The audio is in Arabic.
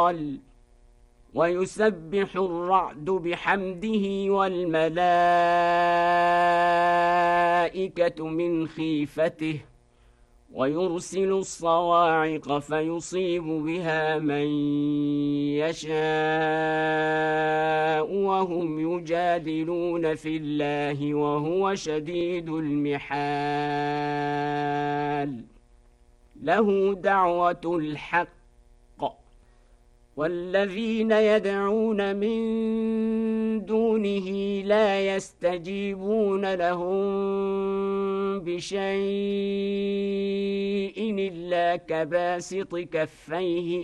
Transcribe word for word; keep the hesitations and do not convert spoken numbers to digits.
قال ويسبح الرعد بحمده والملائكة من خيفته ويرسل الصواعق فيصيب بها من يشاء وهم يجادلون في الله وهو شديد المحال له دعوة الحق والذين يدعون من دونه لا يستجيبون لهم بشيء إلا كباسط كفيه